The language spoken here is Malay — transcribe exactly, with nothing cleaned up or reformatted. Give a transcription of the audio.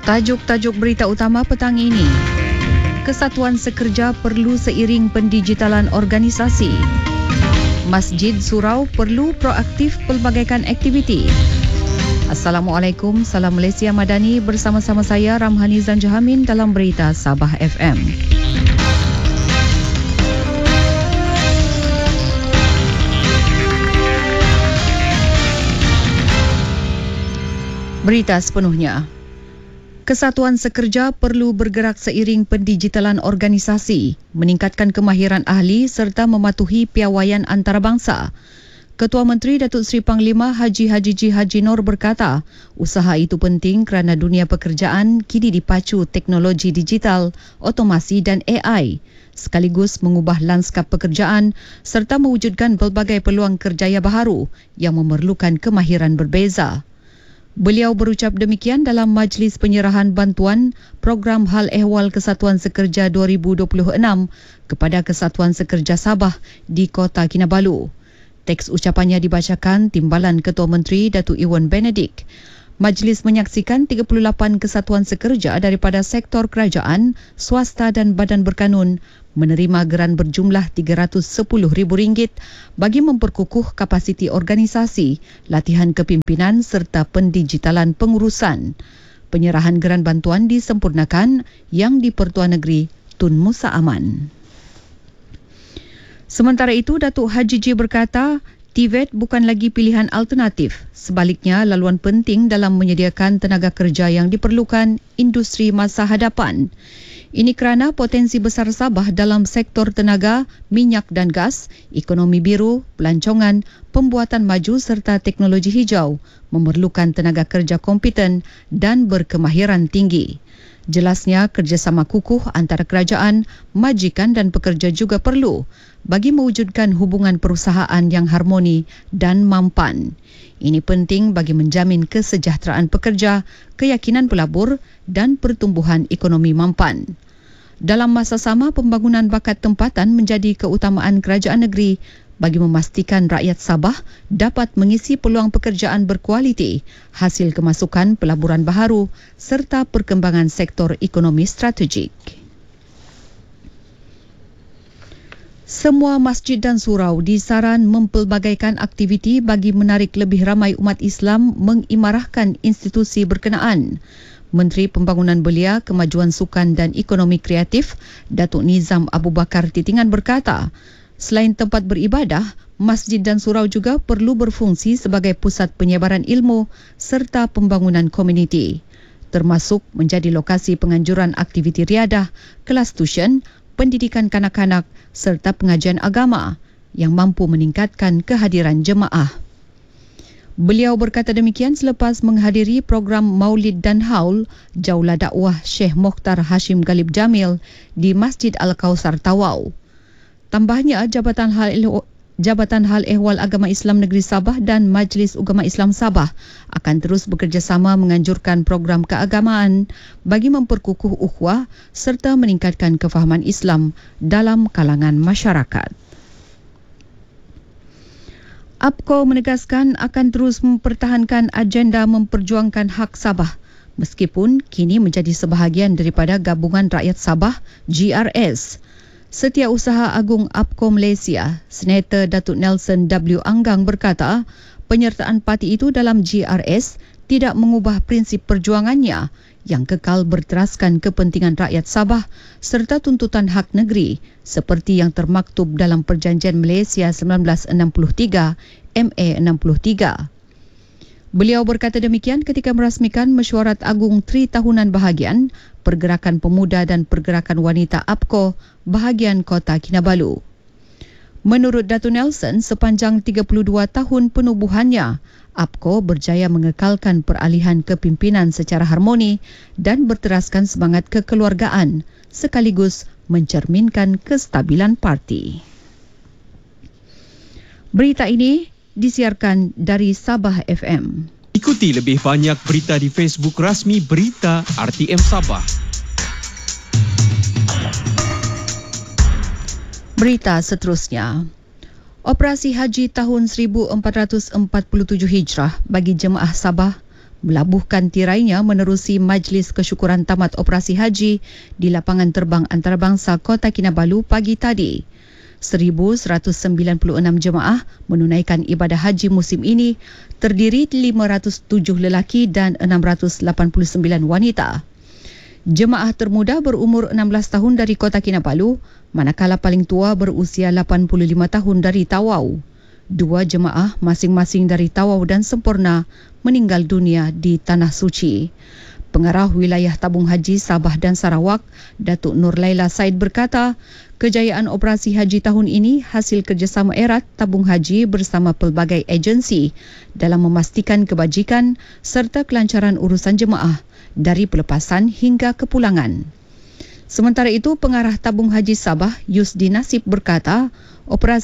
Tajuk-tajuk berita utama petang ini. Kesatuan sekerja perlu seiring pendigitalan organisasi. Masjid Surau perlu proaktif pelbagaikan aktiviti. Assalamualaikum, salam Malaysia Madani, bersama-sama saya Ramhani Zanjahamin dalam berita Sabah F M. Berita sepenuhnya. Kesatuan sekerja perlu bergerak seiring pendigitalan organisasi, meningkatkan kemahiran ahli serta mematuhi piawaian antarabangsa. Ketua Menteri Datuk Seri Panglima Haji Hajiji Haji Noor berkata, usaha itu penting kerana dunia pekerjaan kini dipacu teknologi digital, otomasi dan A I, sekaligus mengubah lanskap pekerjaan serta mewujudkan pelbagai peluang kerjaya baharu yang memerlukan kemahiran berbeza. Beliau berucap demikian dalam majlis penyerahan bantuan program Hal Ehwal Kesatuan Sekerja dua ribu dua puluh enam kepada Kesatuan Sekerja Sabah di Kota Kinabalu. Teks ucapannya dibacakan Timbalan Ketua Menteri Datuk Iwan Benedict. Majlis menyaksikan tiga puluh lapan kesatuan sekerja daripada sektor kerajaan, swasta dan badan berkanun menerima geran berjumlah tiga ratus sepuluh ribu ringgit bagi memperkukuh kapasiti organisasi, latihan kepimpinan serta pendigitalan pengurusan. Penyerahan geran bantuan disempurnakan yang di Pertuan Negeri Tun Musa Aman. Sementara itu, Datuk Hajiji berkata, T V E T bukan lagi pilihan alternatif. Sebaliknya, laluan penting dalam menyediakan tenaga kerja yang diperlukan industri masa hadapan. Ini kerana potensi besar Sabah dalam sektor tenaga, minyak dan gas, ekonomi biru, pelancongan, pembuatan maju serta teknologi hijau memerlukan tenaga kerja kompeten dan berkemahiran tinggi. Jelasnya, kerjasama kukuh antara kerajaan, majikan dan pekerja juga perlu bagi mewujudkan hubungan perusahaan yang harmoni dan mampan. Ini penting bagi menjamin kesejahteraan pekerja, keyakinan pelabur dan pertumbuhan ekonomi mampan. Dalam masa sama, pembangunan bakat tempatan menjadi keutamaan kerajaan negeri bagi memastikan rakyat Sabah dapat mengisi peluang pekerjaan berkualiti, hasil kemasukan pelaburan baharu serta perkembangan sektor ekonomi strategik. Semua masjid dan surau disaran mempelbagaikan aktiviti bagi menarik lebih ramai umat Islam mengimarahkan institusi berkenaan. Menteri Pembangunan Belia, Kemajuan Sukan dan Ekonomi Kreatif, Datuk Nizam Abu Bakar Titingan berkata, selain tempat beribadah, masjid dan surau juga perlu berfungsi sebagai pusat penyebaran ilmu serta pembangunan komuniti, termasuk menjadi lokasi penganjuran aktiviti riadah, kelas tuition, pendidikan kanak-kanak serta pengajian agama yang mampu meningkatkan kehadiran jemaah. Beliau berkata demikian selepas menghadiri program Maulid dan Haul Jaulah Dakwah Syekh Mokhtar Hashim Galib Jamil di Masjid Al-Kausar Tawau. Tambahnya, Jabatan Hal Jabatan Hal Ehwal Agama Islam Negeri Sabah dan Majlis Ugama Islam Sabah akan terus bekerjasama menganjurkan program keagamaan bagi memperkukuh ukhuwah serta meningkatkan kefahaman Islam dalam kalangan masyarakat. A P K O menegaskan akan terus mempertahankan agenda memperjuangkan hak Sabah meskipun kini menjadi sebahagian daripada Gabungan Rakyat Sabah G R S. Setiausaha Agung A P K O Malaysia, Senator Datuk Nelson W. Anggang berkata, penyertaan parti itu dalam G R S tidak mengubah prinsip perjuangannya yang kekal berteraskan kepentingan rakyat Sabah serta tuntutan hak negeri seperti yang termaktub dalam Perjanjian Malaysia sembilan belas enam puluh tiga M A enam puluh tiga. Beliau berkata demikian ketika merasmikan Mesyuarat Agung Tri Tahunan Bahagian Pergerakan Pemuda dan Pergerakan Wanita A P K O bahagian Kota Kinabalu. Menurut Datuk Nelson, sepanjang tiga puluh dua tahun penubuhannya, A P K O berjaya mengekalkan peralihan kepimpinan secara harmoni dan berteraskan semangat kekeluargaan sekaligus mencerminkan kestabilan parti. Berita ini disiarkan dari Sabah F M. Ikuti lebih banyak berita di Facebook rasmi Berita R T M Sabah. Berita seterusnya. Operasi Haji tahun seribu empat ratus empat puluh tujuh Hijrah bagi jemaah Sabah melabuhkan tirainya menerusi Majlis Kesyukuran Tamat Operasi Haji di lapangan terbang antarabangsa Kota Kinabalu pagi tadi. seribu seratus sembilan puluh enam jemaah menunaikan ibadah haji musim ini, terdiri lima ratus tujuh lelaki dan enam ratus lapan puluh sembilan wanita. Jemaah termuda berumur enam belas tahun dari Kota Kinabalu, manakala paling tua berusia lapan puluh lima tahun dari Tawau. Dua jemaah masing-masing dari Tawau dan Semporna meninggal dunia di Tanah Suci. Pengarah Wilayah Tabung Haji Sabah dan Sarawak, Datuk Nur Laila Said berkata, kejayaan operasi haji tahun ini hasil kerjasama erat Tabung Haji bersama pelbagai agensi dalam memastikan kebajikan serta kelancaran urusan jemaah dari pelepasan hingga kepulangan. Sementara itu, Pengarah Tabung Haji Sabah, Yusdi Nasib berkata, operasi